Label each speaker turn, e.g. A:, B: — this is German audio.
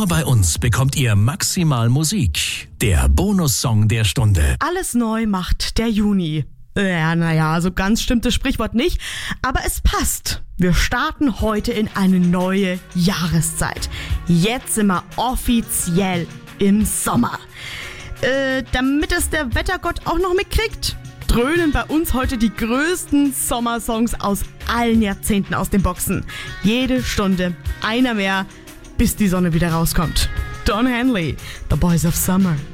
A: Nur bei uns bekommt ihr maximal Musik. Der Bonussong der Stunde.
B: Alles neu macht der Juni. Ja, so ganz stimmt das Sprichwort nicht, aber es passt. Wir starten heute in eine neue Jahreszeit. Jetzt sind wir offiziell im Sommer. Damit es der Wettergott auch noch mitkriegt, dröhnen bei uns heute die größten Sommersongs aus allen Jahrzehnten aus den Boxen. Jede Stunde einer mehr, bis die Sonne wieder rauskommt. Don Henley, The Boys of Summer.